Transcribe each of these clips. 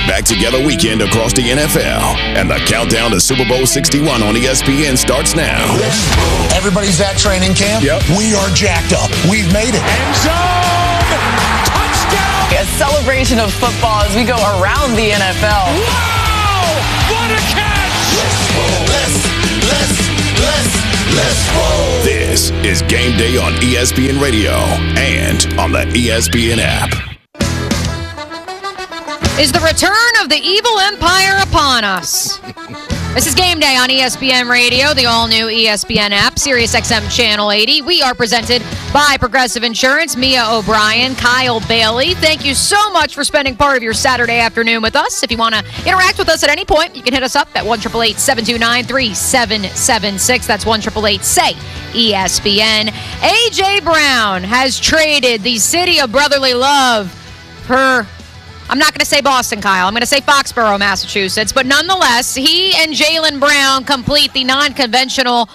back together weekend across the NFL. And the countdown to Super Bowl 61 on ESPN starts now. Everybody's at training camp. Yep. We are jacked up. We've made it. End zone! Touchdown! A celebration of football as we go around the NFL. Wow! What a catch! Let's roll. This is Game Day on ESPN Radio and on the ESPN app. Is the return of the evil empire upon us? This is Game Day on ESPN Radio, the all-new ESPN app, Sirius XM Channel 80. We are presented by Progressive Insurance. Mia O'Brien, Kyle Bailey. Thank you so much for spending part of your Saturday afternoon with us. If you want to interact with us at any point, you can hit us up at 1-888-729-3776. That's 1-888-SAY-ESPN. A.J. Brown has traded the city of brotherly love per... I'm not going to say Boston, Kyle. I'm going to say Foxborough, Massachusetts. But nonetheless, he and Jaylen Brown complete the non-conventional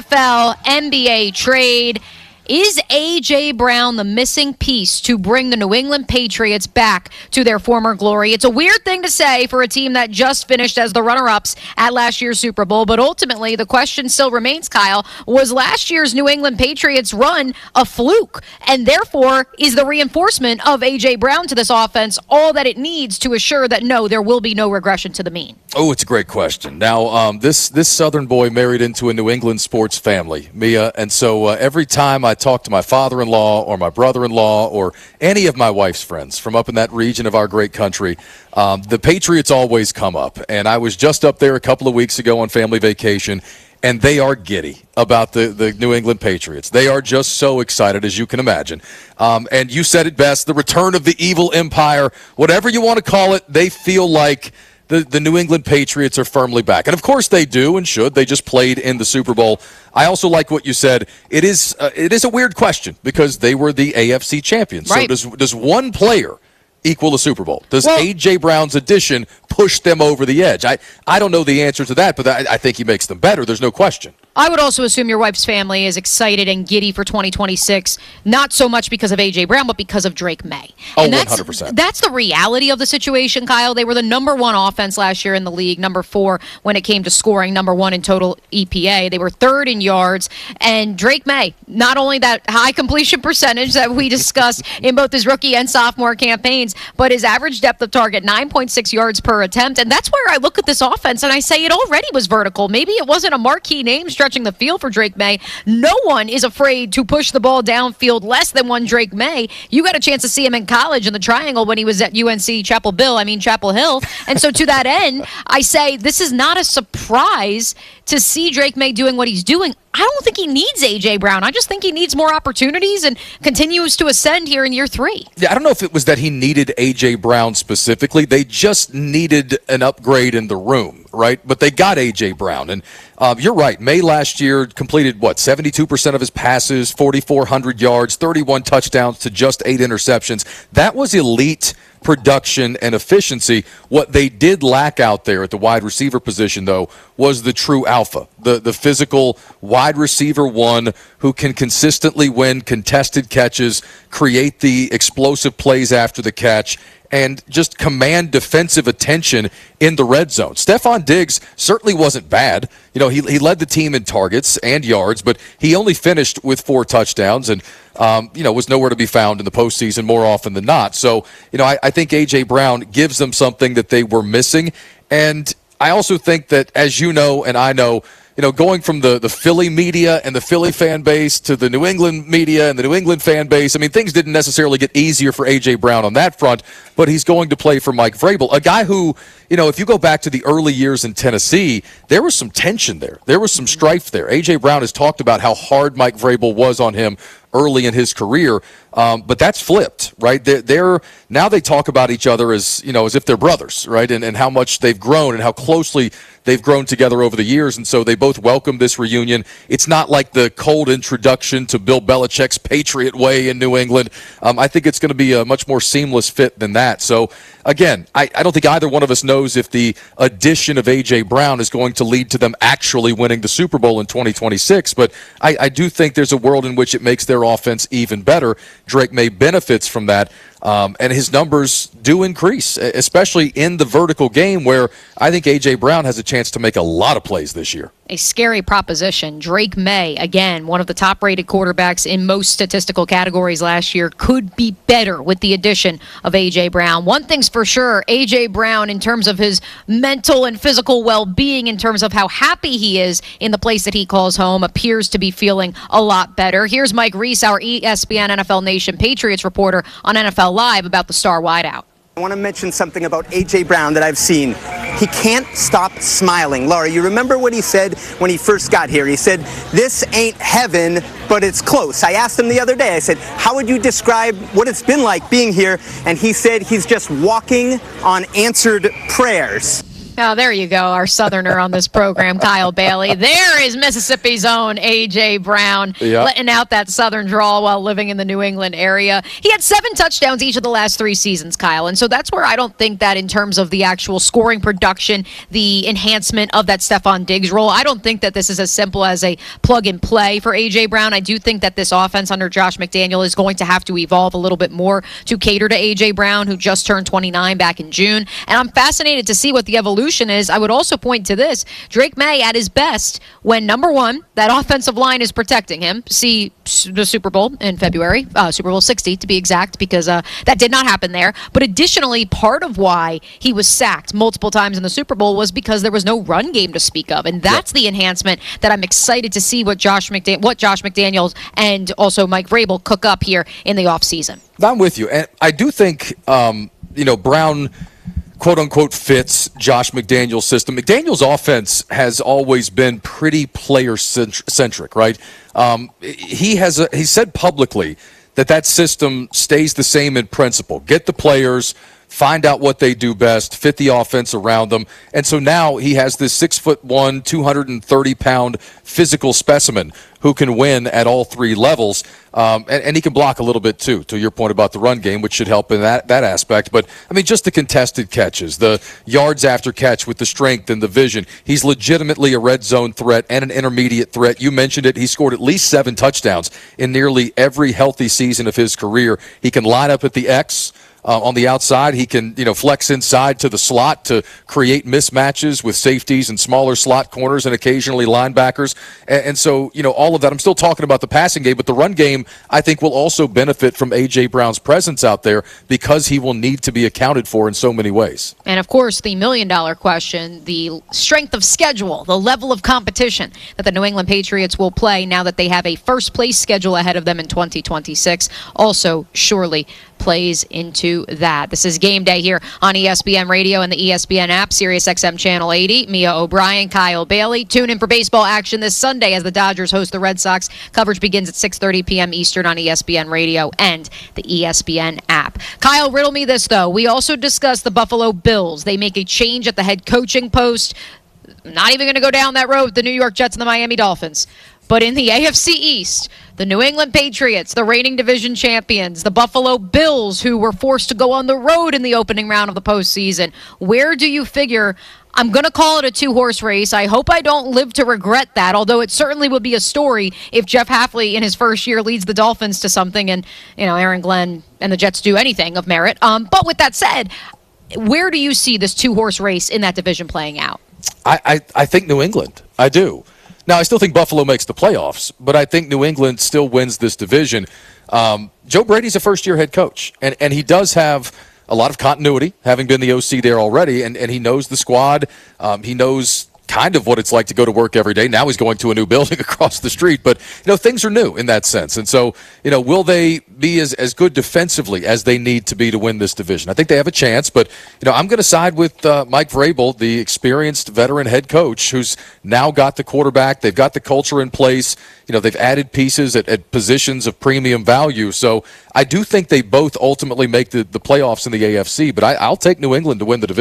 NFL-NBA trade. Is A.J. Brown the missing piece to bring the New England Patriots back to their former glory? It's a weird thing to say for a team that just finished as the runner-ups at last year's Super Bowl, but ultimately the question still remains, Kyle, was last year's New England Patriots run a fluke? And therefore, is the reinforcement of A.J. Brown to this offense all that it needs to assure that, no, there will be no regression to the mean? Oh, it's a great question. Now, this Southern boy married into a New England sports family, Mia, and so every time I talk to my father-in-law or my brother-in-law or any of my wife's friends from up in that region of our great country, the Patriots always come up. And I was just up there a couple of weeks ago on family vacation, and they are giddy about the New England Patriots. They are just so excited, as you can imagine. And you said it best, the return of the evil empire, whatever you want to call it, they feel like the New England Patriots are firmly back. And, of course, they do and should. They just played in the Super Bowl. I also like what you said. It is a weird question because they were the AFC champions. Right. So does one player equal a Super Bowl? Does A.J. Brown's addition push them over the edge? I don't know the answer to that, but I think he makes them better. There's no question. I would also assume your wife's family is excited and giddy for 2026, not so much because of A.J. Brown, but because of Drake May. And 100%. That's the reality of the situation, Kyle. They were the number one offense last year in the league, number 4 when it came to scoring, number 1 in total EPA. They were 3rd in yards. And Drake May, not only that high completion percentage that we discussed in both his rookie and sophomore campaigns, but his average depth of target, 9.6 yards per attempt. And that's where I look at this offense and I say it already was vertical. Maybe it wasn't a marquee name stretching the field for Drake May. No one is afraid to push the ball downfield less than one Drake May. You got a chance to see him in college in the triangle when he was at UNC Chapel Hill. And so to that end, I say this is not a surprise to see Drake May doing what he's doing. I don't think he needs A.J. Brown. I just think he needs more opportunities and continues to ascend here in year 3. Yeah, I don't know if it was that he needed A.J. Brown specifically. They just needed an upgrade in the room, right? But they got A.J. Brown. And you're right. May last year completed, 72% of his passes, 4,400 yards, 31 touchdowns to just 8 interceptions. That was elite production and efficiency. What they did lack out there at the wide receiver position, though, was the true alpha, the physical wide receiver one who can consistently win contested catches, create the explosive plays after the catch, and just command defensive attention in the red zone. Stephon Diggs certainly wasn't bad. He led the team in targets and yards, but he only finished with 4 touchdowns and, was nowhere to be found in the postseason more often than not. So, I think A.J. Brown gives them something that they were missing. And I also think that, as you know and I know, going from the Philly media and the Philly fan base to the New England media and the New England fan base, things didn't necessarily get easier for A.J. Brown on that front, but he's going to play for Mike Vrabel, a guy who, if you go back to the early years in Tennessee, there was some tension there. There was some strife there. A.J. Brown has talked about how hard Mike Vrabel was on him early in his career, but that's flipped, right? Now they talk about each other as if they're brothers, right? And how much they've grown and how closely they've grown together over the years, and so they both welcome this reunion. It's not like the cold introduction to Bill Belichick's Patriot way in New England. I think it's going to be a much more seamless fit than that. So, again, I don't think either one of us knows if the addition of A.J. Brown is going to lead to them actually winning the Super Bowl in 2026, but I do think there's a world in which it makes their offense even better. Drake May benefits from that. And his numbers do increase, especially in the vertical game where I think A.J. Brown has a chance to make a lot of plays this year. A scary proposition. Drake May, again, one of the top-rated quarterbacks in most statistical categories last year, could be better with the addition of A.J. Brown. One thing's for sure, A.J. Brown, in terms of his mental and physical well-being, in terms of how happy he is in the place that he calls home, appears to be feeling a lot better. Here's Mike Reese, our ESPN NFL Nation Patriots reporter on NFL Live about the star wideout. I want to mention something about A.J. Brown that I've seen. He can't stop smiling. Laura, you remember what he said when he first got here? He said, "This ain't heaven, but it's close." I asked him the other day, I said, "How would you describe what it's been like being here?" And he said he's just walking on answered prayers. Oh, there you go, our Southerner on this program, Kyle Bailey. There is Mississippi's own A.J. Brown, letting out that Southern drawl while living in the New England area. He had 7 touchdowns each of the last 3 seasons, Kyle, and so that's where I don't think that in terms of the actual scoring production, the enhancement of that Stephon Diggs role, I don't think that this is as simple as a plug-and-play for A.J. Brown. I do think that this offense under Josh McDaniel is going to have to evolve a little bit more to cater to A.J. Brown, who just turned 29 back in June, and I'm fascinated to see what the evolution is. I would also point to this. Drake May at his best when, number one, that offensive line is protecting him. See the Super Bowl in February, Super Bowl 60 to be exact, because that did not happen there. But additionally, part of why he was sacked multiple times in the Super Bowl was because there was no run game to speak of. And that's the enhancement that I'm excited to see what Josh McDaniels and also Mike Vrabel cook up here in the offseason. I'm with you. And I do think, Brown quote-unquote fits Josh McDaniel's system. McDaniel's offense has always been pretty player-centric, right? He said publicly that system stays the same in principle. Get the players, find out what they do best, fit the offense around them. And so now he has this 6'1", 230-pound physical specimen who can win at all 3 levels. And he can block a little bit, too, to your point about the run game, which should help in that aspect. But, I mean, just the contested catches, the yards after catch with the strength and the vision. He's legitimately a red zone threat and an intermediate threat. You mentioned it. He scored at least 7 touchdowns in nearly every healthy season of his career. He can line up at the X. On the outside, he can flex inside to the slot to create mismatches with safeties and smaller slot corners and occasionally linebackers. And so, all of that. I'm still talking about the passing game, but the run game, I think, will also benefit from A.J. Brown's presence out there because he will need to be accounted for in so many ways. And, of course, the million-dollar question, the strength of schedule, the level of competition that the New England Patriots will play now that they have a first-place schedule ahead of them in 2026, also surely plays into that. This is Game Day here on ESPN Radio and the ESPN app, SiriusXM Channel 80. Mia O'Brien, Kyle Bailey. Tune in for baseball action this Sunday as the Dodgers host the Red Sox. Coverage begins at 6:30 p.m. Eastern on ESPN Radio and the ESPN app. Kyle, riddle me this, though. We also discussed the Buffalo Bills. They make a change at the head coaching post. Not even going to go down that road with the New York Jets and the Miami Dolphins. But in the AFC East, the New England Patriots, the reigning division champions, the Buffalo Bills, who were forced to go on the road in the opening round of the postseason, where do you figure? I'm going to call it a 2-horse race. I hope I don't live to regret that, although it certainly would be a story if Jeff Hafley in his first year leads the Dolphins to something and, Aaron Glenn and the Jets do anything of merit. But with that said, where do you see this 2-horse race in that division playing out? I think New England. I do. Now, I still think Buffalo makes the playoffs, but I think New England still wins this division. Joe Brady's a first-year head coach, and he does have a lot of continuity, having been the OC there already, and he knows the squad. He knows kind of what it's like to go to work every day. Now he's going to a new building across the street, but things are new in that sense. And so, will they be as good defensively as they need to be to win this division? I think they have a chance, but I'm going to side with Mike Vrabel, the experienced veteran head coach who's now got the quarterback. They've got the culture in place. They've added pieces at positions of premium value. So I do think they both ultimately make the playoffs in the AFC, but I'll take New England to win the division.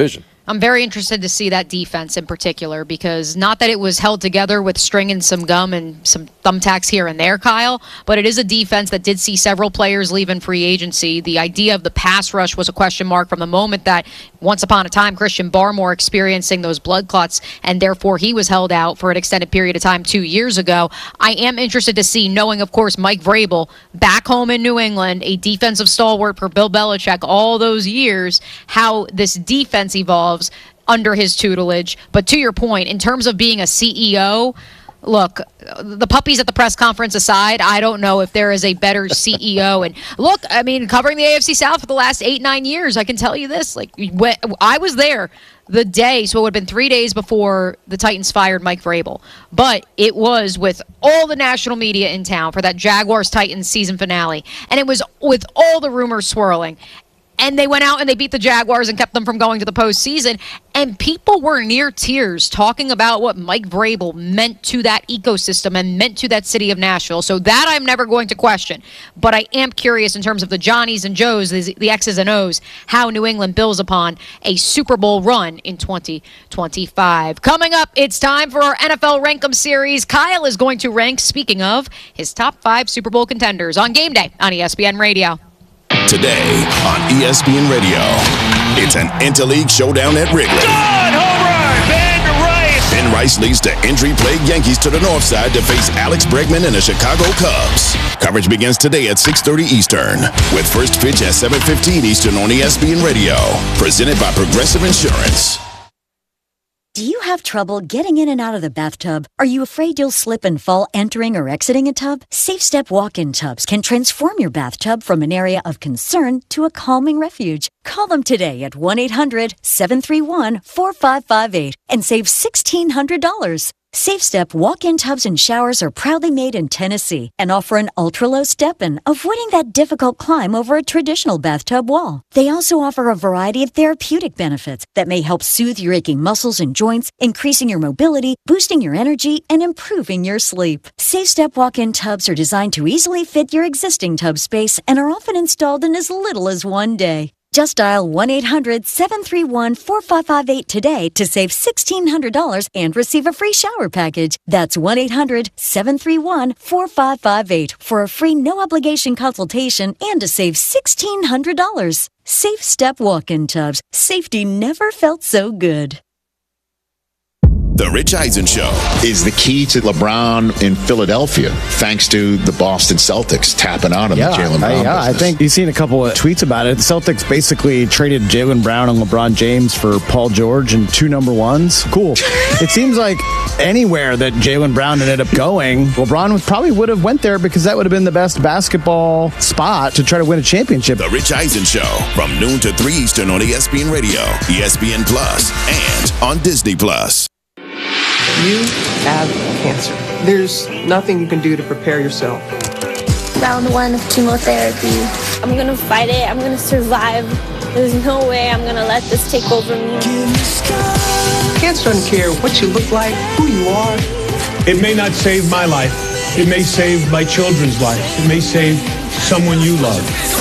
I'm very interested to see that defense in particular, because not that it was held together with string and some gum and some thumbtacks here and there, Kyle, but it is a defense that did see several players leave in free agency. The idea of the pass rush was a question mark from the moment that once upon a time Christian Barmore experiencing those blood clots, and therefore he was held out for an extended period of time 2 years ago. I am interested to see, knowing, of course, Mike Vrabel back home in New England, a defensive stalwart for Bill Belichick all those years, how this defense evolves under his tutelage. But to your point, in terms of being a CEO, look, the puppies at the press conference aside, I don't know if there is a better CEO. And look, I mean, covering the AFC South for the last 8-9 years, I can tell you this. Like, when I was there the day, so it would have been 3 days before the Titans fired Mike Vrabel. But it was with all the national media in town for that Jaguars-Titans season finale. And it was with all the rumors swirling. And they went out and they beat the Jaguars and kept them from going to the postseason. And people were near tears talking about what Mike Vrabel meant to that ecosystem and meant to that city of Nashville. So that I'm never going to question. But I am curious in terms of the Johnnies and Joes, the X's and O's, how New England builds upon a Super Bowl run in 2025. Coming up, it's time for our NFL Rank 'em series. Kyle is going to rank, speaking of, his top 5 Super Bowl contenders on Game Day on ESPN Radio. Today on ESPN Radio, it's an interleague showdown at Wrigley. Home run! Ben Rice leads the injury-plagued Yankees to the north side to face Alex Bregman and the Chicago Cubs. Coverage begins today at 6:30 Eastern, with first pitch at 7:15 Eastern on ESPN Radio. Presented by Progressive Insurance. Do you have trouble getting in and out of the bathtub? Are you afraid you'll slip and fall entering or exiting a tub? SafeStep walk-in tubs can transform your bathtub from an area of concern to a calming refuge. Call them today at 1-800-731-4558 and save $1,600. SafeStep walk-in tubs and showers are proudly made in Tennessee and offer an ultra-low step-in, avoiding that difficult climb over a traditional bathtub wall. They also offer a variety of therapeutic benefits that may help soothe your aching muscles and joints, increasing your mobility, boosting your energy, and improving your sleep. SafeStep walk-in tubs are designed to easily fit your existing tub space and are often installed in as little as 1 day. Just dial 1-800-731-4558 today to save $1,600 and receive a free shower package. That's 1-800-731-4558 for a free no-obligation consultation and to save $1,600. SafeStep walk-in tubs. Safety never felt so good. The Rich Eisen Show is the key to LeBron in Philadelphia, thanks to the Boston Celtics tapping out on the Jaylen Brown business. I think you've seen a couple of tweets about it. The Celtics basically traded Jaylen Brown and LeBron James for Paul George and 2 number ones. Cool. It seems like anywhere that Jaylen Brown ended up going, LeBron probably would have went there because that would have been the best basketball spot to try to win a championship. The Rich Eisen Show from noon to 3 Eastern on ESPN Radio, ESPN Plus, and on Disney Plus. You have cancer. There's nothing you can do to prepare yourself. Round 1 of chemotherapy. I'm gonna fight it. I'm gonna survive. There's no way I'm gonna let this take over me. Cancer doesn't care what you look like, who you are. It may not save my life. It may save my children's life. It may save someone you love.